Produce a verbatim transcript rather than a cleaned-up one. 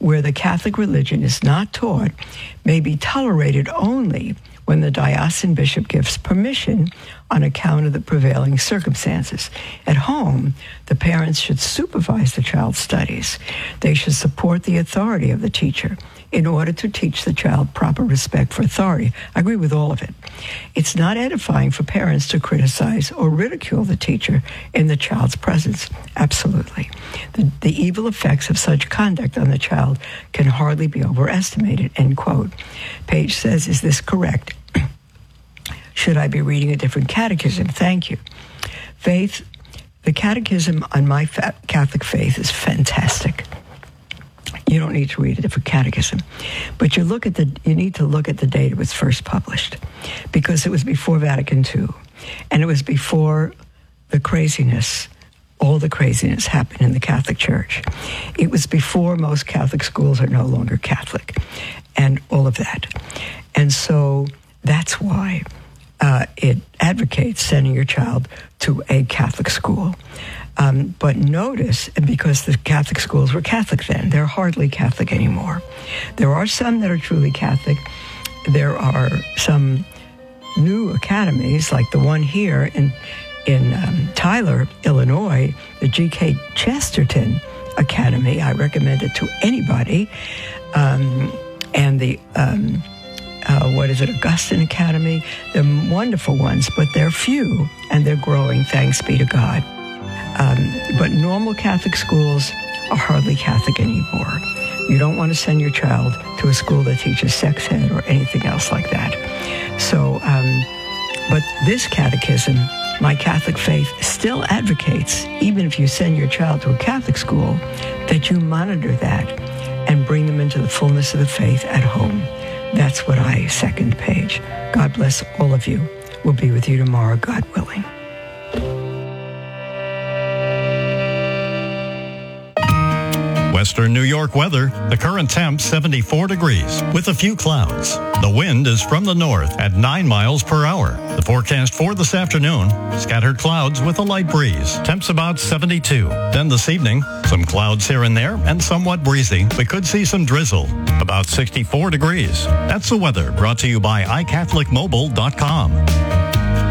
where the Catholic religion is not taught may be tolerated only when the diocesan bishop gives permission on account of the prevailing circumstances. At home, the parents should supervise the child's studies. They should support the authority of the teacher in order to teach the child proper respect for authority. I agree with all of it. It's not edifying for parents to criticize or ridicule the teacher in the child's presence. Absolutely. The, the evil effects of such conduct on the child can hardly be overestimated, end quote. Page says, is this correct? Should I be reading a different catechism? Thank you. Faith, the catechism on my fa- Catholic faith is fantastic. You don't need to read a different catechism, but you look at the. You need to look at the date it was first published, because it was before Vatican Two, and it was before the craziness, all the craziness happened in the Catholic Church. It was before most Catholic schools are no longer Catholic, and all of that, and so that's why uh, it advocates sending your child to a Catholic school. Um, but notice, because the Catholic schools were Catholic then, they're hardly Catholic anymore. There are some that are truly Catholic. There are some new academies, like the one here in in um, Tyler, Illinois, the G K Chesterton Academy. I recommend it to anybody. Um, and the, um, uh, what is it, Augustine Academy. They're wonderful ones, but they're few, and they're growing, thanks be to God. Um, but normal Catholic schools are hardly Catholic anymore. You don't want to send your child to a school that teaches sex ed or anything else like that. So, um, but this catechism, My Catholic Faith, still advocates, even if you send your child to a Catholic school, that you monitor that and bring them into the fullness of the faith at home. That's what I second, Page. God bless all of you. We'll be with you tomorrow, God willing. Western New York weather. The current temp seventy-four degrees with a few clouds. The wind is from the north at nine miles per hour. The forecast for this afternoon, scattered clouds with a light breeze. Temps about seventy-two. Then this evening, some clouds here and there and somewhat breezy. We could see some drizzle. About sixty-four degrees. That's the weather brought to you by i catholic mobile dot com.